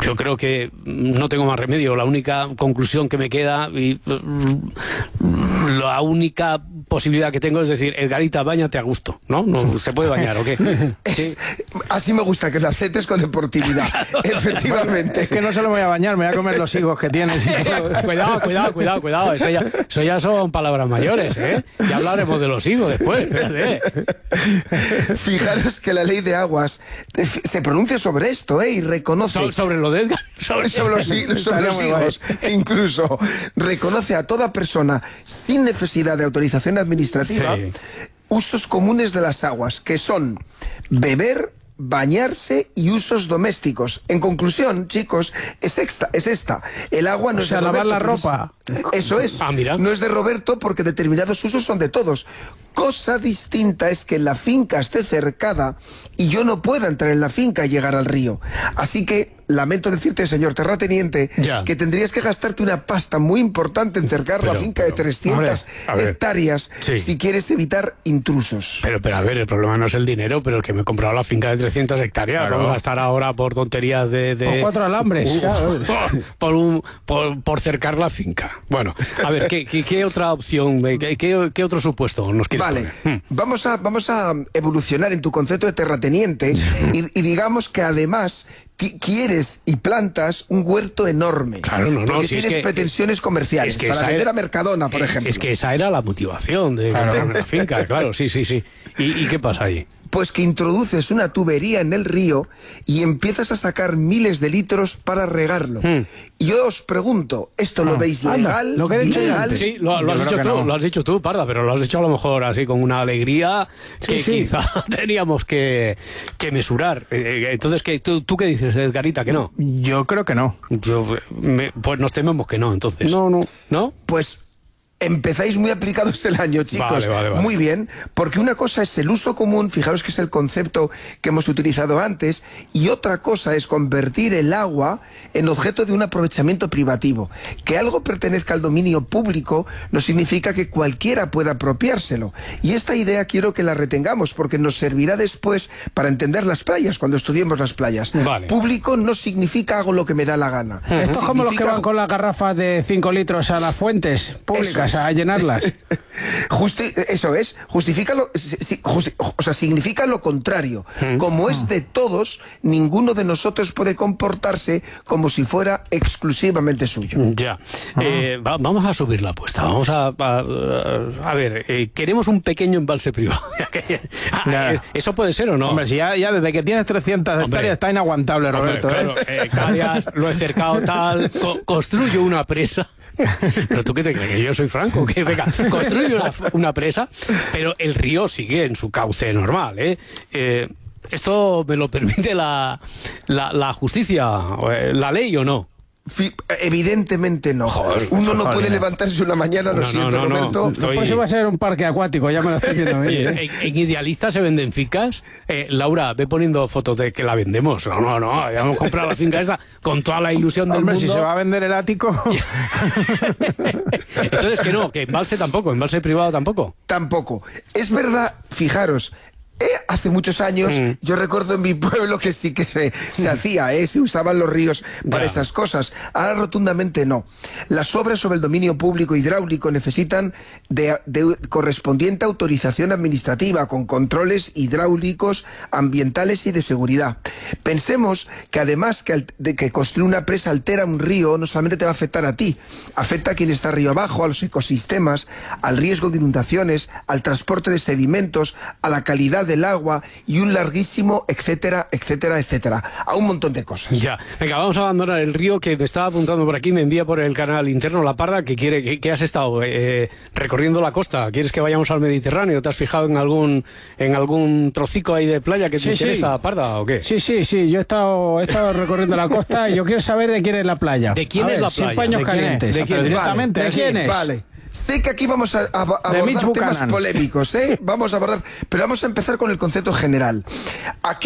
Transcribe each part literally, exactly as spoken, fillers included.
yo creo que no tengo más remedio. La única conclusión que me queda y la única posibilidad que tengo es decir, Edgarita, báñate a gusto, ¿no? ¿No se puede bañar o qué? Es, ¿Sí? Así me gusta, que lo aceptes con deportividad. Claro, efectivamente. Es que no se lo voy a bañar, me voy a comer los higos que tienes. Cuidado, cuidado, cuidado, cuidado. Eso ya, eso ya son palabras mayores, ¿eh? Ya hablaremos de los higos después. Espérate. Fijaros que la ley de aguas se pronuncia sobre esto, ¿eh? Y reconoce... So, sobre lo de Edgar. Sobre, sobre los, sobre los higos. Incluso reconoce a toda persona sin necesidad de autorización administrativa sí. usos comunes de las aguas, que son beber, bañarse y usos domésticos. En conclusión, chicos, es esta, es esta. El agua no o es sea, de lavar Roberto, la ropa. Es, eso es. Ah, mira. No es de Roberto porque determinados usos son de todos. Cosa distinta es que la finca esté cercada y yo no pueda entrar en la finca y llegar al río. Así que lamento decirte, señor terrateniente, ya. que tendrías que gastarte una pasta muy importante en cercar pero, la finca pero, de trescientas a ver, hectáreas sí. si quieres evitar intrusos. Pero, pero a ver, el problema no es el dinero, pero el que me he comprado la finca de trescientas hectáreas, claro. vamos a estar ahora por tonterías de... de... Por cuatro alambres. Uh, claro. por, un, por, por cercar la finca. Bueno, a ver, ¿qué, qué, qué otra opción, qué, qué, qué otro supuesto nos quieres Vale, poner? vamos a, vamos a evolucionar en tu concepto de terrateniente y, y digamos que además... quieres y plantas un huerto enorme. Claro, no, no. Porque Si tienes es que, pretensiones comerciales es que para vender era, a Mercadona, por es, ejemplo. Es que esa era la motivación de claro. comprarme la finca, claro, sí, sí, sí. ¿Y, y qué pasa ahí? Pues que introduces una tubería en el río y empiezas a sacar miles de litros para regarlo. Hmm. Y yo os pregunto, ¿esto ah, lo veis legal? Anda, lo que he dicho legal? Sí, lo, lo has dicho tú, no. lo has dicho tú, Parda, pero lo has dicho a lo mejor así con una alegría que sí, sí. quizá teníamos que, que mesurar. Entonces, ¿qué, tú, ¿tú qué dices, Edgarita, que no? Yo creo que no. Yo, me, pues nos tememos que no, entonces. No, no. ¿No? Pues... empezáis muy aplicados el año, chicos. Vale, vale, vale. Muy bien, porque una cosa es el uso común, fijaros que es el concepto que hemos utilizado antes, y otra cosa es convertir el agua en objeto de un aprovechamiento privativo. Que algo pertenezca al dominio público no significa que cualquiera pueda apropiárselo. Y esta idea quiero que la retengamos, porque nos servirá después para entender las playas, cuando estudiemos las playas. Vale. Público no significa hago lo que me da la gana. Uh-huh. Esto es como los que van con las garrafas de cinco litros a las fuentes públicas a llenarlas. Justi eso es, justifícalo, justi o sea, significa lo contrario. ¿Mm? Como es de todos, ninguno de nosotros puede comportarse como si fuera exclusivamente suyo. Ya. Uh-huh. eh, va, vamos a subir la apuesta. Vamos a, a, a ver, eh, queremos un pequeño embalse privado. ah, ¿Eso puede ser o no? Hombre, si ya, ya desde que tienes trescientas hectáreas está inaguantable, Roberto. Hombre, claro, ¿eh? eh, Carias, lo he cercado tal, co construyo una presa. Pero tú qué te crees, que yo soy franco, que venga, construye una, una presa, pero el río sigue en su cauce normal, ¿eh? eh ¿Esto me lo permite la, la, la justicia, la ley o no? Evidentemente no. Joder, Uno joder, no puede no. levantarse una mañana, lo no, siento, no, no, Roberto. No, estoy... Pues va a ser un parque acuático, ya me lo estoy viendo. Oye, ¿eh? en, en Idealista se venden fincas. Eh, Laura, ve poniendo fotos de que la vendemos. No, no, no, ya hemos comprado la finca esta con toda la ilusión del Hombre, mundo. si se va a vender el ático. Entonces, que no, que embalse tampoco, embalse privado tampoco. Tampoco. Es verdad, fijaros, Eh, hace muchos años, mm. yo recuerdo en mi pueblo que sí que se, se hacía, ¿eh? Se usaban los ríos para ya. esas cosas. Ahora rotundamente no. Las obras sobre el dominio público hidráulico necesitan de, de correspondiente autorización administrativa con controles hidráulicos, ambientales y de seguridad. Pensemos que además que al, de que construir una presa altera un río, no solamente te va a afectar a ti, afecta a quien está río abajo, a los ecosistemas, al riesgo de inundaciones, al transporte de sedimentos, a la calidad del agua y un larguísimo etcétera, etcétera, etcétera, a un montón de cosas. Ya, venga, vamos a abandonar el río, que me estaba apuntando por aquí, me envía por el canal interno La Parda, que quiere que, que has estado eh, recorriendo la costa. ¿Quieres que vayamos al Mediterráneo? ¿Te has fijado en algún en algún trocico ahí de playa que te sí, interesa, sí. Parda, o qué? Sí, sí, sí, yo he estado, he estado recorriendo la costa y yo quiero saber de quién es la playa. ¿De quién a es ver, la playa? Sin paños ¿De calientes. ¿De quién es? Directamente, vale, ¿de quién es? Vale. Sé que aquí vamos a, a, a abordar temas polémicos, ¿eh? Vamos a abordar, pero vamos a empezar con el concepto general. Aquí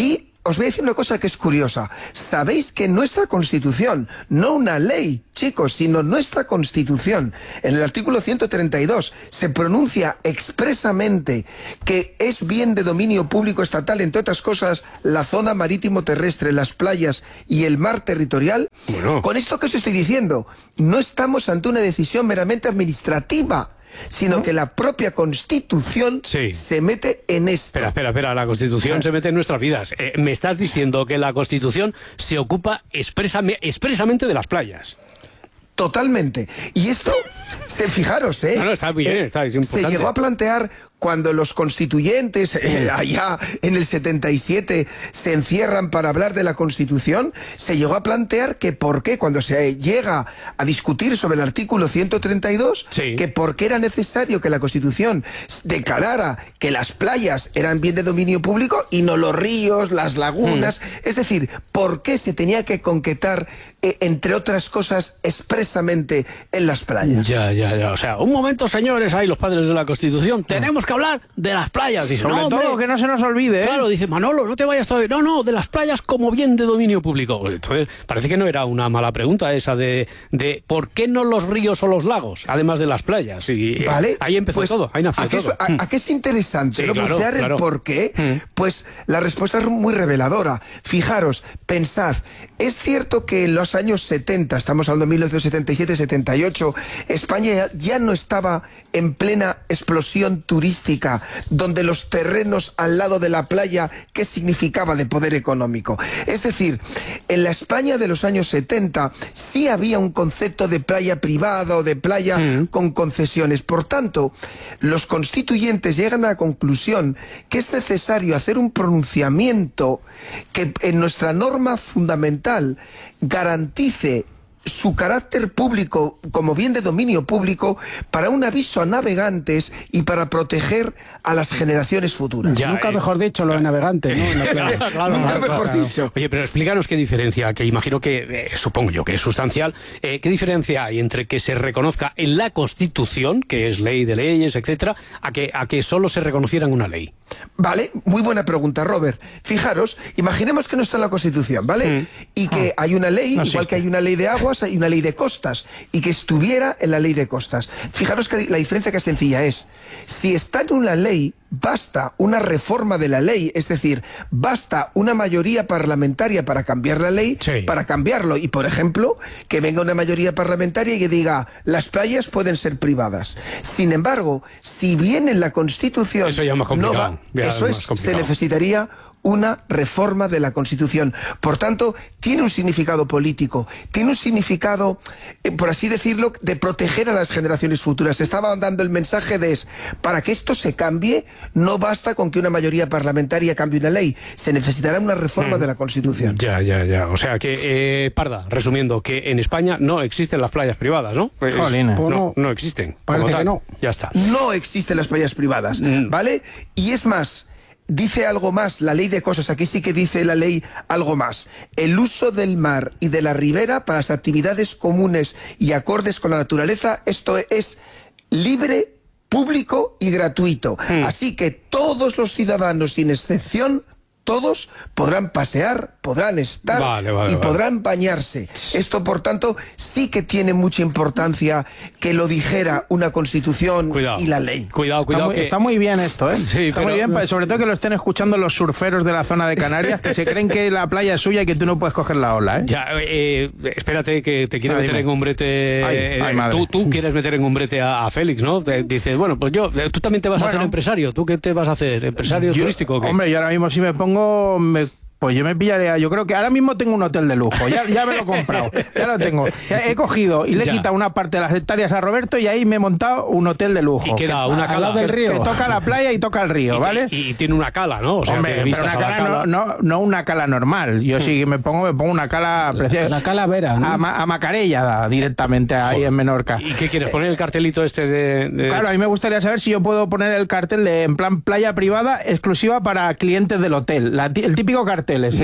os voy a decir una cosa que es curiosa. Sabéis que nuestra Constitución, no una ley, chicos, sino nuestra Constitución, en el artículo ciento treinta y dos, se pronuncia expresamente que es bien de dominio público estatal, entre otras cosas, la zona marítimo terrestre, las playas y el mar territorial. Bueno. Con esto que os estoy diciendo, no estamos ante una decisión meramente administrativa, sino ¿no? que la propia Constitución sí. se mete en esto. Espera, espera, espera, la Constitución se mete en nuestras vidas. Eh, me estás diciendo que la Constitución se ocupa expresame, expresamente de las playas. Totalmente. Y esto, se, fijaros, ¿eh? No, no, está bien, eh, está, es importante. Se llegó a plantear cuando los constituyentes, eh, allá en el setenta y siete, se encierran para hablar de la Constitución, se llegó a plantear que por qué, cuando se llega a discutir sobre el artículo ciento treinta y dos, sí. que por qué era necesario que la Constitución declarara que las playas eran bien de dominio público y no los ríos, las lagunas. Mm. Es decir, por qué se tenía que concretar, eh, entre otras cosas, expresamente en las playas. Ya, ya, ya. O sea, un momento, señores, ahí los padres de la Constitución, tenemos que hablar de las playas. Dice, sobre no, todo hombre, que no se nos olvide, ¿eh? Claro, dice Manolo, no te vayas todavía. No, no, de las playas como bien de dominio público. Entonces, parece que no era una mala pregunta esa de, de ¿por qué no los ríos o los lagos, además de las playas? Y vale, ahí empezó pues, todo, ahí nació ¿a qué, todo. A, a qué es interesante, sí, ¿no? Claro, Bucear claro. el por qué. Mm. Pues la respuesta es muy reveladora. Fijaros, pensad, es cierto que en los años setenta, estamos hablando de mil novecientos setenta y siete setenta y ocho, España ya, ya no estaba en plena explosión turística, donde los terrenos al lado de la playa, ¿qué significaba de poder económico? Es decir, en la España de los años setenta sí había un concepto de playa privada o de playa mm. con concesiones. Por tanto, los constituyentes llegan a la conclusión que es necesario hacer un pronunciamiento que en nuestra norma fundamental garantice su carácter público como bien de dominio público para un aviso a navegantes y para proteger a las generaciones futuras. Ya, Nunca eh, mejor dicho lo de navegantes, ¿no? no claro, claro, Nunca claro, mejor claro. dicho. Oye, pero explícanos qué diferencia, que imagino que, eh, supongo yo que es sustancial, eh, qué diferencia hay entre que se reconozca en la Constitución, que es ley de leyes, etcétera, a que, a que solo se reconociera en una ley. Vale, muy buena pregunta, Robert. Fijaros, imaginemos que no está en la Constitución, ¿vale? Mm. Y que ah. hay una ley, no igual existe. que hay una ley de aguas, hay una ley de costas, y que estuviera en la ley de costas. Fijaros que la diferencia que sencilla es, si está en una ley, basta una reforma de la ley, es decir, basta una mayoría parlamentaria para cambiar la ley, sí. para cambiarlo, y por ejemplo, que venga una mayoría parlamentaria y que diga, las playas pueden ser privadas. Sin embargo, si viene en la Constitución, eso ya es más complicado. No va, ya eso es, es se necesitaría una reforma de la Constitución. Por tanto, tiene un significado político, tiene un significado, eh, por así decirlo, de proteger a las generaciones futuras. Se estaba dando el mensaje de, es, para que esto se cambie, no basta con que una mayoría parlamentaria cambie una ley, se necesitará una reforma mm. de la Constitución. Ya, ya, ya. O sea que, eh, Parda, resumiendo, que en España no existen las playas privadas, ¿no? Es, no, no existen. Parece que no. Ya está. No existen las playas privadas, mm. ¿vale? Y es más, dice algo más, la ley de costas, aquí sí que dice la ley algo más. El uso del mar y de la ribera para las actividades comunes y acordes con la naturaleza, esto es libre, público y gratuito. Mm. Así que todos los ciudadanos, sin excepción, todos podrán pasear, podrán estar vale, vale, y vale. podrán bañarse. Esto, por tanto, sí que tiene mucha importancia que lo dijera una Constitución cuidado, y la ley. Cuidado, cuidado. Está muy, que... está muy bien esto, ¿eh? Sí, está pero... muy bien, sobre todo que lo estén escuchando los surferos de la zona de Canarias, que se creen que la playa es suya y que tú no puedes coger la ola, ¿eh? Ya, eh, espérate, que te quiere ah, meter dime. en un brete... Ay, ay, madre. Tú, tú quieres meter en un brete a, a Félix, ¿no? Te, dices, bueno, pues yo, tú también te vas bueno, a hacer empresario. ¿Tú qué te vas a hacer? ¿Empresario yo, turístico o qué? Hombre, yo ahora mismo si me pongo... Me... Pues yo me pillaría, yo creo que ahora mismo tengo un hotel de lujo, ya, ya me lo he comprado, ya lo tengo. He cogido y le he quitado una parte de las hectáreas a Roberto y ahí me he montado un hotel de lujo. Y queda una cala del río. Que toca la playa y toca el río, y, ¿vale? Y, y tiene una cala, ¿no? O sea, hombre, pero una cala, cala. No, no, no una cala normal. Yo mm. sí me pongo, me pongo una cala preciosa. La calavera, ¿no? A, a Macarella directamente ahí Joder. en Menorca. ¿Y qué quieres? ¿Poner el cartelito este de, de...? Claro, a mí me gustaría saber si yo puedo poner el cartel de en plan playa privada exclusiva para clientes del hotel. La, el típico cartel ese. Mm.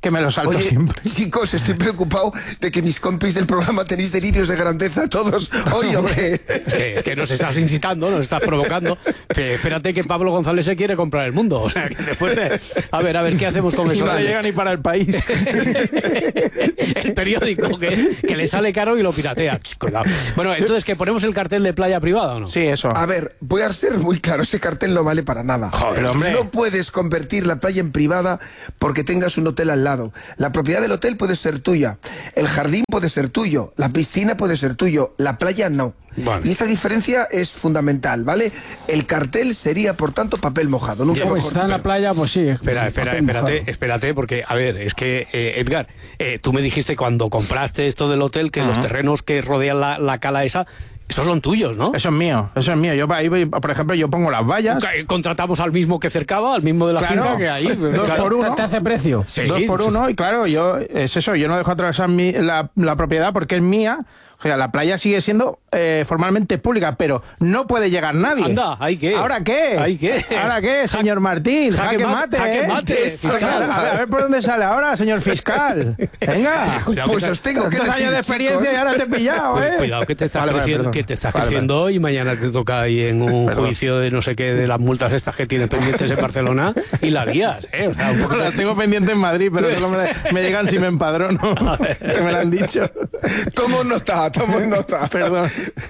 que me lo salto Oye, siempre. chicos, estoy preocupado de que mis compis del programa tenéis delirios de grandeza todos. Oye, hombre. Es que, que nos estás incitando, nos estás provocando. Que espérate que Pablo González se quiere comprar el mundo. O sea, que después de... A ver, a ver, ¿qué hacemos con eso? No llega ni para el país. El periódico que, que le sale caro y lo piratea. Ch, cuidado. Bueno, entonces, ¿que ponemos el cartel de playa privada o no? Sí, eso. A ver, voy a ser muy claro, ese cartel no vale para nada. Joder, hombre. No puedes convertir la playa en privada porque tengas un hotel al lado. La propiedad del hotel puede ser tuya, el jardín puede ser tuyo, la piscina puede ser tuyo, la playa no. Vale. Y esta diferencia es fundamental, ¿vale? El cartel sería, por tanto, papel mojado. Nunca Ya, mejor Pues está en dicho. la playa, pues sí. Espera, espera, papel espérate, mojado. espérate, porque, a ver, es que, eh, Edgar, eh, tú me dijiste cuando compraste esto del hotel que los terrenos que rodean la, la cala esa, esos son tuyos, ¿no? Eso es mío, eso es mío. Yo ahí, por ejemplo, yo pongo las vallas. Ca- Contratamos al mismo que cercaba, al mismo de la Claro. finca que ahí. Dos Claro. por uno. ¿Te hace precio? Sí, Dos por sí, uno, y claro, yo es eso, yo no dejo atravesar mi, la, la propiedad porque es mía. O sea, la playa sigue siendo eh, formalmente pública, pero no puede llegar nadie. Anda, ¿hay qué? ¿Ahora qué? ¿Hay qué? ¿Ahora qué, señor Martín? jaque Jaque ma- mate, jaque ¿eh? mate, fiscal. A ver, a ver por dónde sale ahora, señor fiscal. Venga. Cuidado, Pues que te- os tengo que Tantos decir, años de experiencia chicos, y ahora te he pillado, Cu- ¿eh? Cuidado que te estás Vale, vale, creciendo, perdón. que te estás Vale, creciendo hoy y mañana te toca ahí en un Perdón. juicio de no sé qué de las multas estas que tienes pendientes en Barcelona y la lías, ¿eh? O sea, un poco Las tengo pendiente en Madrid, pero solo me, me llegan si me empadrono. Que me lo han dicho. Tomo nota, tomo nota. Perdón.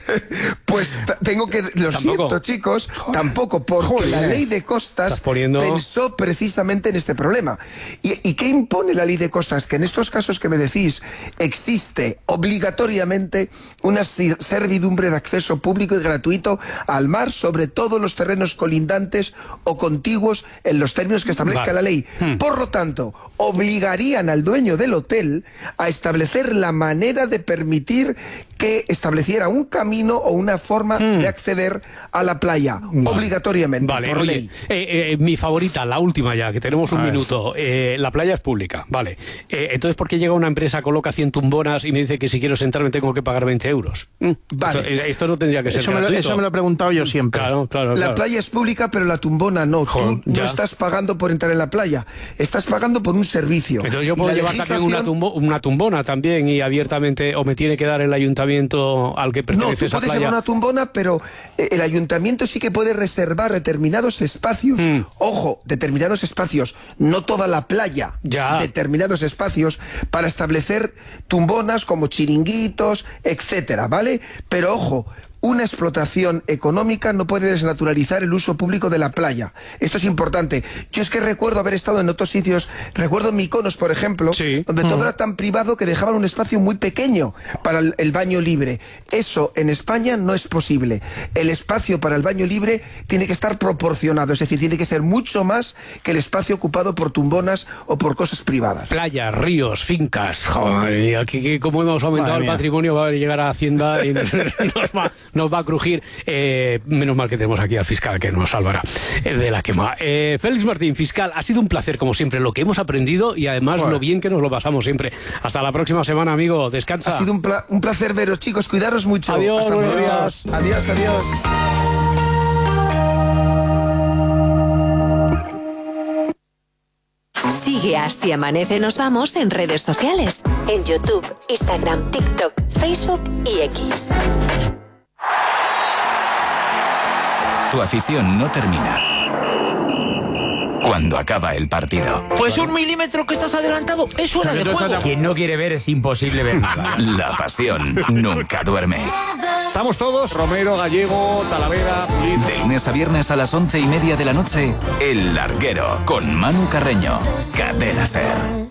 Pues t- tengo que... Lo Tampoco. siento, chicos, tampoco, porque la ley de costas Estás poniendo- pensó precisamente en este problema. ¿Y, ¿Y qué impone la ley de costas? Que en estos casos que me decís, existe obligatoriamente una si- servidumbre de acceso público y gratuito al mar sobre todos los terrenos colindantes o contiguos en los términos que establezca Vale. la ley. Por lo tanto, obligarían al dueño del hotel a establecer la manera de permitir que estableciera un camino o una forma de acceder a la playa, obligatoriamente, Vale, por oye, ley. eh, eh, mi favorita, la última ya, que tenemos un A ver. minuto. Eh, la playa es pública, vale. Eh, entonces, ¿por qué llega una empresa, coloca cien tumbonas y me dice que si quiero sentarme tengo que pagar veinte euros? Mm, Vale. Esto, eh, esto no tendría que ser Eso me, lo, gratuito. eso me lo he preguntado yo siempre. Claro, claro, La claro. playa es pública, pero la tumbona no. Joder, Tú no ya. estás pagando por entrar en la playa, estás pagando por un servicio. Entonces yo Y puedo la llevar también una, legislación- tumbo- una tumbona también y abiertamente, o me tiene que dar el ayuntamiento al que No, pertenece tú esa puedes playa. llevar una tumbona, pero eh, el ayuntamiento sí que puede reservar determinados espacios. Mm. Ojo, determinados espacios, no toda la playa. Ya. Determinados espacios para establecer tumbonas como chiringuitos, etcétera, ¿vale? Pero ojo, una explotación económica no puede desnaturalizar el uso público de la playa. Esto es importante. Yo es que recuerdo haber estado en otros sitios, recuerdo Mykonos, por ejemplo, Sí. donde todo era tan privado que dejaban un espacio muy pequeño para el, el baño libre. Eso en España no es posible. El espacio para el baño libre tiene que estar proporcionado, es decir, tiene que ser mucho más que el espacio ocupado por tumbonas o por cosas privadas. Playas, ríos, fincas. Joder, y aquí que como hemos aumentado Madre el mía. patrimonio va a llegar a Hacienda y nos, nos va, nos va a crujir. Eh, menos mal que tenemos aquí al fiscal que nos salvará eh, de la quema. Eh, Félix Martín, fiscal, ha sido un placer como siempre lo que hemos aprendido y además Joder. lo bien que nos lo pasamos siempre. Hasta la próxima semana, amigo. Descansa. Ha sido un, pla- un placer veros, chicos. Cuidaros mucho. Adiós, Hasta buenos pronto. días. Adiós, adiós. Sigue a Si Amanece Nos Vamos en redes sociales. En YouTube, Instagram, TikTok, Facebook y X. Tu afición no termina cuando acaba el partido. Pues un milímetro que estás adelantado, eso era de juego. Quien no quiere ver es imposible ver nada. La pasión nunca duerme. Estamos todos, Romero, Gallego, Talavera, Pulido. De lunes a viernes a las once y media de la noche, El Larguero, con Manu Carreño. Cadena Ser.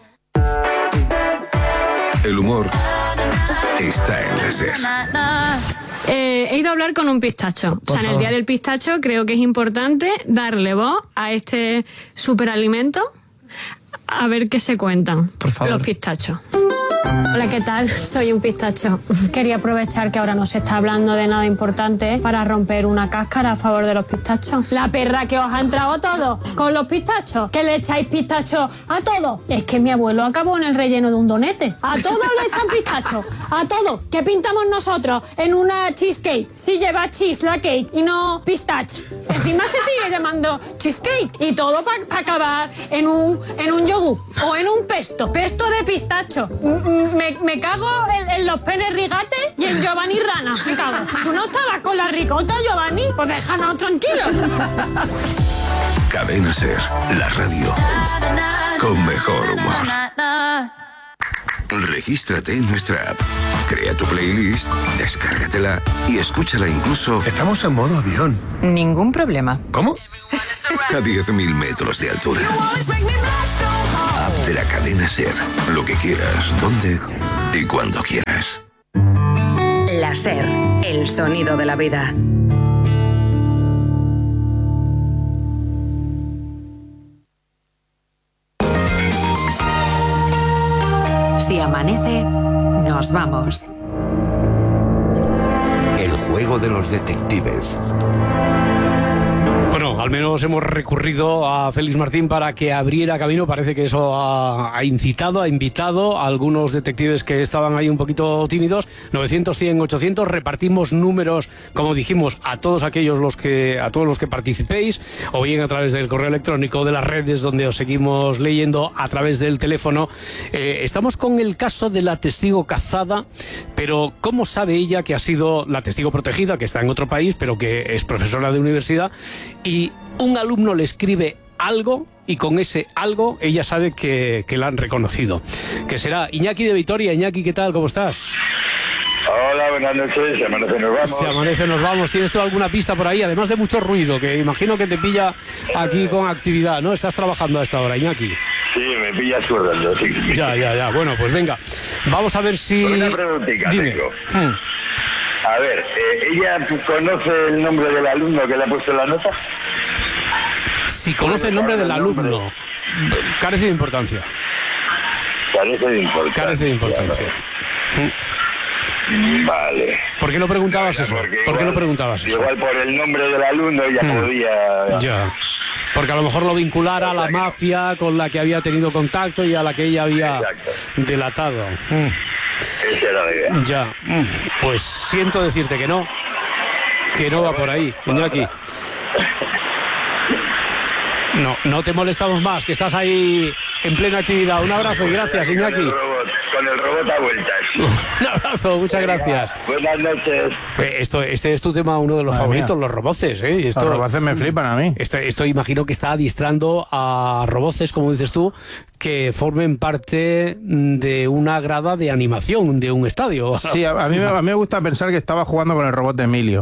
El humor está en la SER. Eh, he ido a hablar con un pistacho. O sea, en el Día del Pistacho creo que es importante darle voz a este superalimento, a ver qué se cuentan Por favor. los pistachos. Hola, ¿qué tal? Soy un pistacho. Quería aprovechar que ahora no se está hablando de nada importante para romper una cáscara a favor de los pistachos. La perra que os ha entrado todo con los pistachos, que le echáis pistachos a todo. Es que mi abuelo acabó en el relleno de un donete. A todos le echan pistachos, a todo. ¿Qué pintamos nosotros en una cheesecake? Si lleva cheese la cake y no pistache. Encima se sigue llamando cheesecake y todo para pa acabar en un, en un yogur o en un pesto. Pesto de pistacho. Me Me, me cago en, en los penes rigates y en Giovanni Rana. Me cago. ¿Tú no estabas con la ricota, Giovanni? Pues déjanos tranquilos. Cadena Ser, la radio con mejor humor. Regístrate en nuestra app, crea tu playlist, descárgatela y escúchala incluso... Estamos en modo avión. Ningún problema. ¿Cómo? A diez mil metros de altura. App de la Cadena Ser. Lo que quieras, donde y cuando quieras. La Ser, el sonido de la vida. Si amanece, nos vamos. El juego de los detectives. Bueno, al menos hemos recurrido a Félix Martín para que abriera camino. Parece que eso ha, ha incitado, ha invitado a algunos detectives que estaban ahí un poquito tímidos. novecientos, cien, ochocientos. Repartimos números, como dijimos, a todos aquellos los que, a todos los que participéis, o bien a través del correo electrónico, de las redes donde os seguimos leyendo, a través del teléfono. Eh, estamos con el caso de la testigo cazada, pero ¿cómo sabe ella que ha sido la testigo protegida, que está en otro país, pero que es profesora de universidad? Y un alumno le escribe algo y con ese algo ella sabe que, que la han reconocido. Que será Iñaki de Vitoria. Iñaki, ¿qué tal? ¿Cómo estás? Hola, buenas noches. Se amanece, nos vamos. Se amanece, nos vamos. ¿Tienes tú alguna pista por ahí? Además de mucho ruido, que imagino que te pilla aquí con actividad, ¿no? ¿Estás trabajando a esta hora, Iñaki? Sí, me pillas currando, sí. Ya, ya, ya. Bueno, pues venga. Vamos a ver si... Una preguntita Dime. tengo. Hmm. A ver, eh, ¿ella conoce el nombre del alumno que le ha puesto la nota? Si conoce el nombre del alumno, carece de importancia. Carece de importancia. Carece de importancia. Vale. ¿Por qué lo preguntabas eso? Porque ¿Por qué igual, lo preguntabas eso? Igual por el nombre del alumno ya Hmm. podía... Ya. Porque a lo mejor lo vinculara a la mafia con la que había tenido contacto y a la que ella había Exacto. delatado. Mm. Esa era la idea. Ya. Mm. Pues siento decirte que no. Que no va por ahí, Iñaki. No, no te molestamos más, que estás ahí en plena actividad. Un abrazo y gracias, Iñaki. Con el robot, con el robot a vueltas. Un abrazo, muchas gracias. Buenas noches. Eh, Esto, este es tu tema, uno de los Madre favoritos, mía. los roboces. ¿eh? Esto, Los roboces me flipan a mí. Esto, esto imagino que está adiestrando a roboces, como dices tú, que formen parte de una grada de animación de un estadio. Sí, a, a mí, me- a mí me gusta pensar que estaba jugando con el robot de Emilio.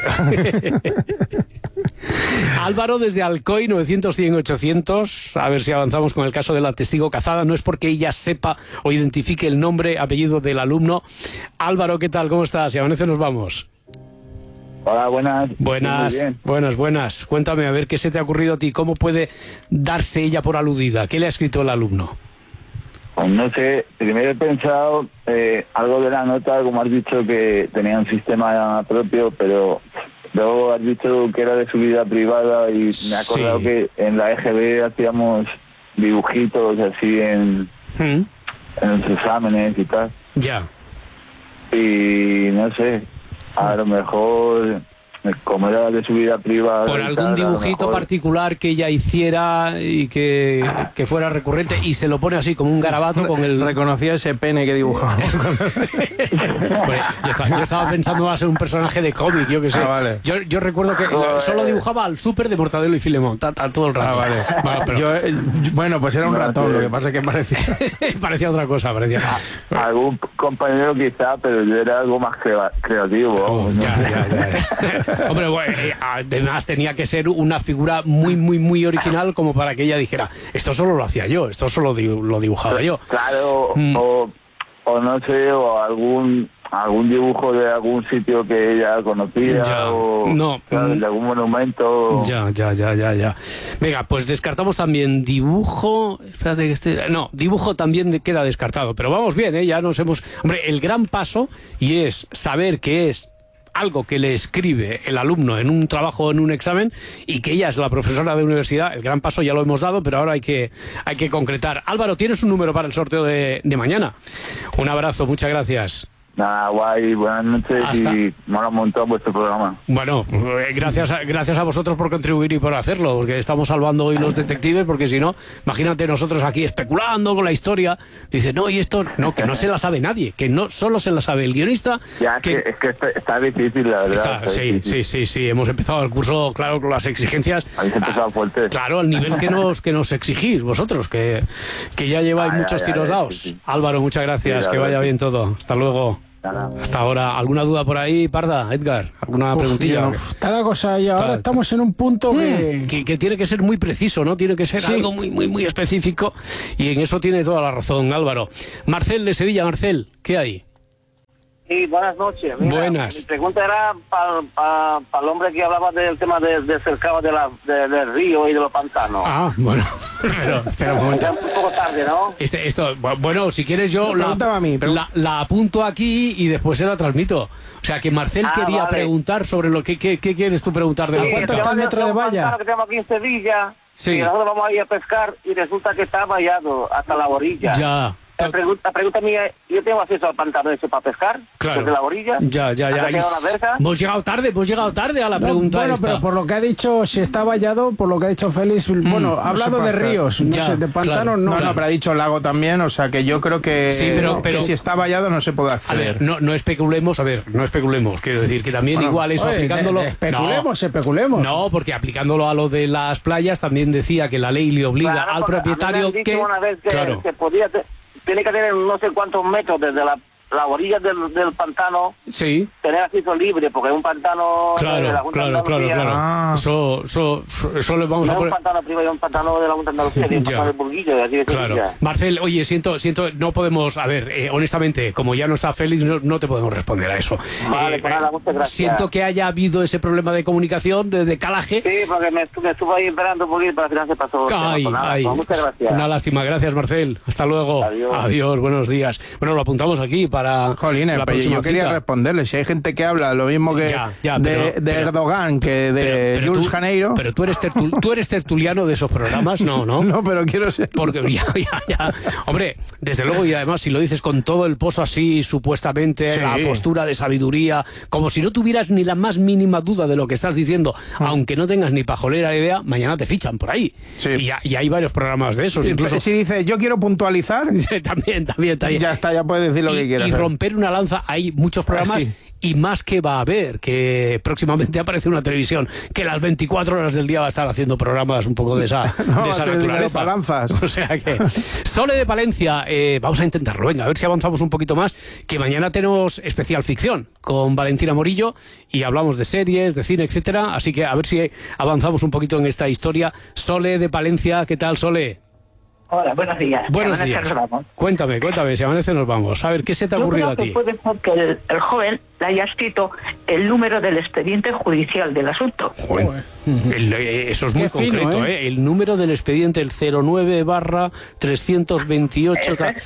Álvaro desde Alcoy, novecientos, cien, ochocientos. A ver si avanzamos con el caso de la testigo cazada. No es porque ella sepa o identifique el nombre, apellido del alumno. Álvaro, ¿qué tal? ¿Cómo estás? Y a veces nos vamos. Hola, buenas. Buenas, Muy bien. buenas, buenas. Cuéntame, a ver qué se te ha ocurrido a ti. ¿Cómo puede darse ella por aludida? ¿Qué le ha escrito el alumno? Pues no sé, primero he pensado eh, algo de la nota, como has dicho, que tenía un sistema propio, pero luego has dicho que era de su vida privada y me he acordado Sí. que en la E G B hacíamos dibujitos así en, ¿Mm? en los exámenes y tal. Ya. Y no sé, a lo mejor, como era de su vida privada... Por y algún tal, a lo dibujito mejor- particular que ella hiciera y que, que fuera recurrente y se lo pone así como un garabato con el... Reconocía ese pene que dibujaba. Bueno, yo, estaba, yo estaba pensando más en un personaje de cómic, yo que sé. Ah, vale. yo, yo recuerdo que Joder. solo dibujaba al súper de Mortadelo y Filemón, ta- ta- todo el Ah, rato. vale. Bueno, pero Yo, eh, bueno, pues era un No, ratón, sí. lo que pasa es que parecía... parecía otra cosa, parecía... Algún compañero quizá, pero yo era algo más crea- creativo. Oh, vamos, ¿no? ya, ya, ya. Hombre, bueno, eh, además tenía que ser una figura muy, muy, muy original como para que ella dijera, esto solo lo hacía yo, esto solo di- lo dibujaba yo. Claro, Mm. o, o no sé, o algún algún dibujo de algún sitio que ella conocía Ya, o no. ¿sabes? De algún monumento. Ya, ya, ya, ya, ya. Venga, pues descartamos también dibujo. Espérate que esté. No, dibujo también queda descartado. Pero vamos bien, ¿eh? Ya nos hemos. Hombre, el gran paso y es saber que es algo que le escribe el alumno en un trabajo o en un examen y que ella es la profesora de universidad. El gran paso ya lo hemos dado, pero ahora hay que, hay que concretar. Álvaro, tienes un número para el sorteo de, de mañana. Un abrazo, muchas gracias. Nada, guay, buenas noches. Hasta. Y mola un montón vuestro programa. Bueno, eh, gracias a, gracias a vosotros por contribuir y por hacerlo, porque estamos salvando hoy los detectives, porque si no, imagínate nosotros aquí especulando con la historia. Dice, no, y esto, no, que no se la sabe nadie, que no solo se la sabe el guionista. Ya, que, que, es que está, está difícil, la verdad. Está, está sí, difícil. sí, sí, sí, hemos empezado el curso, claro, con las exigencias. Habéis empezado fuerte. Claro, al nivel que nos que nos exigís vosotros, que, que ya lleváis Ay, muchos ay, tiros ay, dados. sí, sí. Álvaro, muchas gracias, Sí, que la vaya verdad, bien todo. Hasta luego. Nada. Hasta ahora, ¿alguna duda por ahí, Parda, Edgar? ¿Alguna Uf, preguntilla? uf, está la cosa y ahora Está- estamos en un punto que... que, que tiene que ser muy preciso, ¿no? Tiene que ser Sí. algo muy, muy, muy específico y en eso tiene toda la razón, Álvaro. Marcel de Sevilla, Marcel, ¿qué hay? Sí, buenas noches. Mira, Buenas. Mi pregunta era para pa, pa el hombre que hablaba del tema de, de cercado de la, de- del río y de los pantanos. Ah, bueno, pero espera un momento. Ya un poco tarde, ¿no? Este, esto, bueno, si quieres yo la, Pregúntame a mí, pregun- la, la apunto aquí y después se la transmito. O sea, que Marcel Ah, quería vale. preguntar sobre lo que ¿qué, qué quieres tú preguntar de Sí, los ¿cuánto cercados? está el metro de un valla? pantano que tenemos aquí en Sevilla. Sí. Y nosotros vamos a ir a pescar y resulta que está vallado hasta la orilla. Ya. La pregunta, la pregunta mía es, ¿yo tengo acceso al pantano ese para pescar? Claro. Desde la orilla. Ya, ya, ya. ¿Hasta que haya una verja? Hemos llegado tarde, hemos llegado tarde a la No, pregunta bueno, esta. pero por lo que ha dicho, si está vallado, por lo que ha dicho Félix, bueno, ha hablado se de puede hacer. ríos, no Ya, sé, de pantanos claro, no. claro. No, pero ha dicho lago también, o sea que yo creo que, Sí, pero- que pero- si está vallado no se puede A acceder. ver, no, no especulemos, a ver, no especulemos, quiero decir que también Bueno, igual eso oye, aplicándolo... de- de especulemos, especulemos. No, porque aplicándolo a lo de las playas también decía que la ley le obliga Claro, al porque a mí me propietario han dicho que... una vez que, Claro. que podía te- tiene que tener no sé cuántos metros desde la, la orilla del, del pantano, Sí, tener acceso libre, porque es un pantano de claro, la Junta de claro, claro, Andalucía. claro. Ah. Eso, eso, eso le vamos No a es un poner... pantano privado, es un pantano de la Junta de Andalucía, es un Ya. pantano de Burguillo, de aquí de Claro. Sevilla. Marcel, oye, siento, siento, no podemos, a ver, eh, honestamente, como ya no está Félix, no, no te podemos responder a eso. Vale, Eh, pues nada, muchas gracias. Siento que haya habido ese problema de comunicación, de, de calaje. Sí, porque me, estu- me estuve ahí esperando un poquito, pero al final se pasó. Ay, Pues nada, ay. pues muchas gracias. Una lástima, gracias Marcel. Hasta luego. Adiós. buenos días. Bueno, lo apuntamos aquí para Jolines, la pero próxima yo quería cita. responderle. Si hay gente que habla lo mismo que Ya, ya, de, pero- de pero- Erdogan que de Pero- pero Jules tú- Janeiro. Pero tú eres, tertul- tú eres tertuliano de esos programas, no, ¿no? No, pero quiero ser. Porque ya, ya, ya. Hombre, desde luego, y además, si lo dices con todo el pozo así, supuestamente, Sí. la postura de sabiduría, como si no tuvieras ni la más mínima duda de lo que estás diciendo, aunque no tengas ni pajolera idea, mañana te fichan por ahí. Sí. Y, ya- y hay varios programas de esos, Sí, incluso. Si dice yo quiero puntualizar, también, también, también. ya está, ya puedes decir lo y, que quieras. y romper una lanza, hay muchos programas Ah, sí. y más que va a haber, que próximamente aparece una televisión que las veinticuatro horas del día va a estar haciendo programas un poco de esa, No, de esa va a tener dinero naturaleza. para lanzas. O sea que Sole de Palencia, eh, vamos a intentarlo, venga, a ver si avanzamos un poquito más, que mañana tenemos especial ficción con Valentina Morillo y hablamos de series, de cine, etcétera, así que a ver si avanzamos un poquito en esta historia. Sole de Palencia, ¿qué tal, Sole? Hola, buenos días. Buenos Si amanece, días. nos vamos. Cuéntame, cuéntame, si amanece nos vamos. A ver, ¿qué se te ha Yo ocurrido creo a que ti? puede ser que el, el joven le haya escrito el número del expediente judicial del asunto. Joder. El- eh, eso es muy Qué fino, concreto, ¿eh? ¿eh? El número del expediente, el cero nueve barra trescientos veintiocho. ta-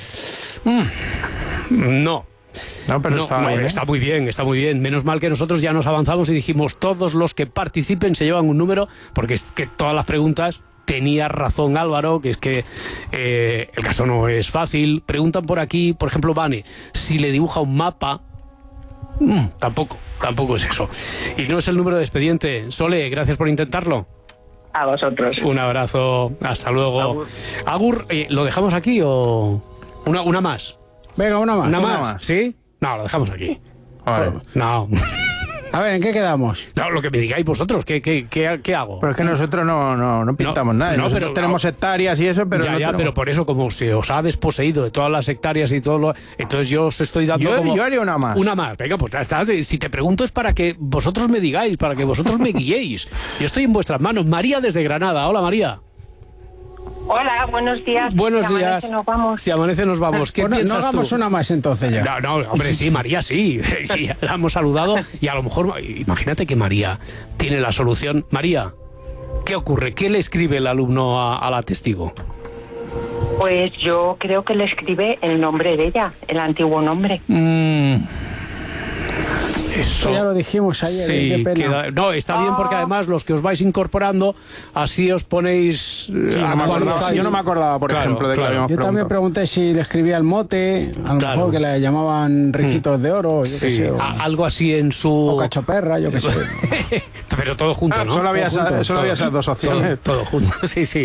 Mm, No. No, pero No, está no, bien, ¿eh? está muy bien, está muy bien. Menos mal que nosotros ya nos avanzamos y dijimos todos los que participen se llevan un número, porque es que todas las preguntas... Tenía razón Álvaro, que es que eh, el caso no es fácil. Preguntan por aquí, por ejemplo, Vane, si le dibuja un mapa. Mm, tampoco, tampoco es eso. Y no es el número de expediente. Sole, gracias por intentarlo. A vosotros. Un abrazo, hasta luego. Agur. Agur, eh, ¿lo dejamos aquí o una, una más? Venga, una más. ¿Una, una más? más. ¿Sí? No, lo dejamos aquí. Vale. No. A ver, ¿en qué quedamos? No, lo que me digáis vosotros, ¿qué, qué, qué, qué hago? Pero es que nosotros no, no, no pintamos nada. no, Nosotros pero- tenemos hectáreas y eso, pero ya, no ya, tenemos- pero por eso, como se os ha desposeído de todas las hectáreas y todo lo... Entonces yo os estoy dando Yo- como... yo haría una más. Una más, venga, pues ya está. Si te pregunto es para que vosotros me digáis, para que vosotros me guiéis. Yo estoy en vuestras manos. María desde Granada. Hola, María. Hola, buenos días. Buenos si días. Amanece, nos vamos. Si amanece nos vamos. ¿Qué Bueno, piensas no hagamos tú? una más entonces ya. No, no, hombre, sí, María sí. Sí, la hemos saludado y a lo mejor, imagínate que María tiene la solución. María, ¿qué ocurre? ¿Qué le escribe el alumno a, a la testigo? Pues yo creo que le escribe el nombre de ella, el antiguo nombre. Mm. Eso ya lo dijimos ayer, sí, qué pena. Queda, no, está bien porque además los que os vais incorporando, así os ponéis... Sí, no me acordaba, yo no me acordaba, por claro, ejemplo, de claro. que habíamos Yo preguntado. También pregunté si le escribía el mote, a lo claro. mejor que le llamaban ricitos mm. de oro, yo sí, qué sé. O, a, algo así en su... O cachoperra, yo qué sé. Pero todo junto, ¿no? Solo había, todo junto, solo había esas dos opciones. Todo, todo junto, sí, sí.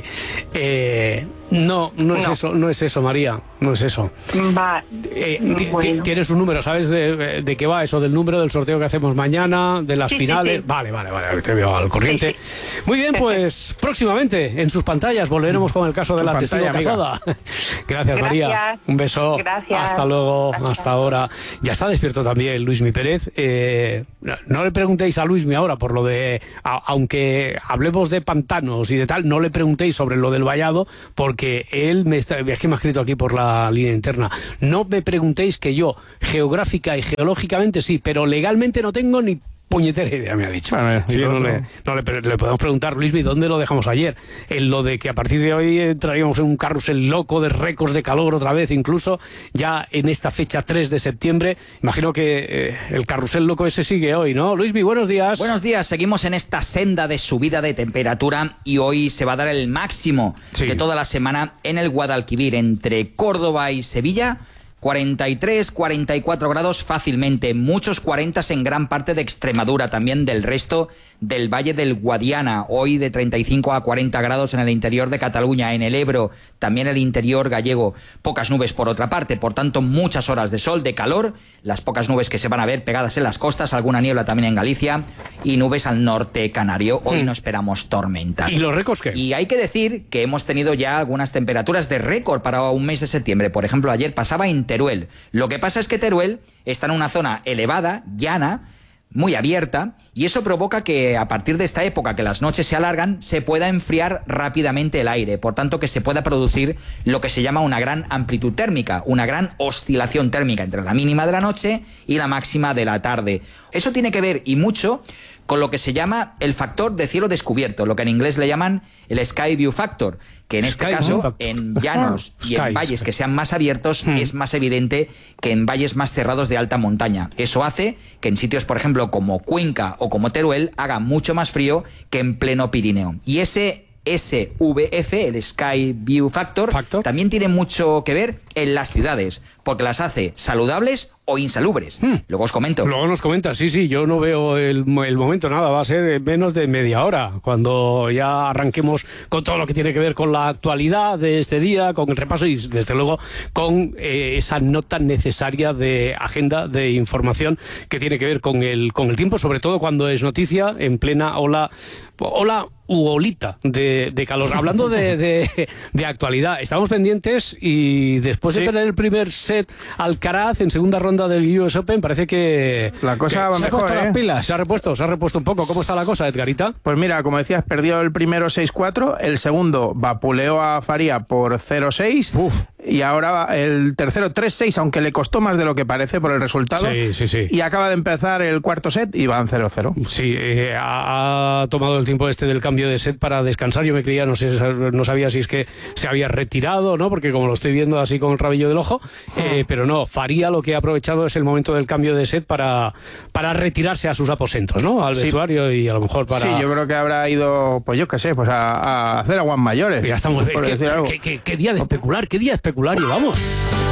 Eh, no, no es no. eso, no es eso, María, no es eso. Va. Eh, bueno. Tienes un número, ¿sabes de, de qué va eso? Del número del sorteo que hacemos mañana, de las sí, finales. Sí, sí. Vale, vale, vale, te veo al corriente. Sí, sí. Muy bien, pues próximamente en sus pantallas volveremos con el caso de la testigo cazada. Gracias, Gracias, María. Un beso. Gracias. Hasta luego, Gracias. hasta ahora. Ya está despierto también Luismi Pérez. Eh, no le preguntéis a Luismi ahora por lo de, a, aunque hablemos de pantanos y de tal, no le preguntéis sobre lo del vallado, porque él me está, es que me ha escrito aquí por la línea interna. No me preguntéis que yo, geográfica y geológicamente sí, pero legalmente no tengo ni puñetera idea, me ha dicho. Bueno, sí, no, le, no le, le podemos preguntar, Luismi, ¿dónde lo dejamos ayer? En lo de que a partir de hoy entraríamos en un carrusel loco de récords de calor otra vez, incluso ya en esta fecha tres de septiembre. Imagino que eh, el carrusel loco ese sigue hoy, ¿no? Luismi, buenos días. Buenos días, seguimos en esta senda de subida de temperatura y hoy se va a dar el máximo sí. de toda la semana en el Guadalquivir, entre Córdoba y Sevilla. cuarenta y tres, cuarenta y cuatro grados fácilmente, muchos cuarenta en gran parte de Extremadura, también del resto del Valle del Guadiana, hoy de treinta y cinco a cuarenta grados en el interior de Cataluña, en el Ebro, también el interior gallego, pocas nubes por otra parte, por tanto muchas horas de sol, de calor, las pocas nubes que se van a ver pegadas en las costas, alguna niebla también en Galicia y nubes al norte canario, hoy mm. no esperamos tormentas. ¿Y los récords qué? Y hay que decir que hemos tenido ya algunas temperaturas de récord para un mes de septiembre, por ejemplo ayer pasaba en Teruel. Lo que pasa es que Teruel está en una zona elevada, llana, muy abierta, y eso provoca que a partir de esta época que las noches se alargan, se pueda enfriar rápidamente el aire, por tanto que se pueda producir lo que se llama una gran amplitud térmica, una gran oscilación térmica entre la mínima de la noche y la máxima de la tarde. Eso tiene que ver, y mucho, con lo que se llama el factor de cielo descubierto, lo que en inglés le llaman el Sky View Factor, que en este Sky caso, Factor. en llanos y en valles que sean más abiertos, hmm. es más evidente que en valles más cerrados de alta montaña. Eso hace que en sitios, por ejemplo, como Cuenca o como Teruel, haga mucho más frío que en pleno Pirineo. Y ese S V F, el Sky View Factor, Factor, también tiene mucho que ver en las ciudades, porque las hace saludables o insalubres. Hmm. Luego os comento. Luego nos comentas, sí, sí, yo no veo el, el momento, nada, va a ser menos de media hora, cuando ya arranquemos con todo lo que tiene que ver con la actualidad de este día, con el repaso y desde luego con eh, esa nota necesaria de agenda, de información que tiene que ver con el, con el tiempo, sobre todo cuando es noticia en plena ola, ola u olita de, de calor. Hablando de, de, de actualidad, estamos pendientes y después sí. de perder el primer set Alcaraz en segunda ronda del U S Open, parece que la cosa va se mejor, ha puesto ¿eh? las pilas, se ha repuesto, se ha repuesto un poco. ¿Cómo está la cosa, Edgarita? Pues mira, como decías, perdió el primero seis cuatro, el segundo vapuleó a Faria por cero seis y ahora el tercero tres seis, aunque le costó más de lo que parece por el resultado. Sí, sí, sí. Y acaba de empezar el cuarto set y van cero cero. Sí, eh, ha, ha tomado el tiempo este del cambio de set para descansar. Yo me creía, no sé, no sabía si es que se había retirado, ¿no? Porque como lo estoy viendo así con el rabillo del ojo, eh, pero no, Faria lo que ha aprovechado es el momento del cambio de set para, para retirarse a sus aposentos, ¿no? Al sí. vestuario y a lo mejor para... Sí, yo creo que habrá ido, pues yo qué sé, pues a, a hacer aguas mayores. Ya estamos... Es que, ¿qué, qué, qué día de especular, qué día de especular llevamos?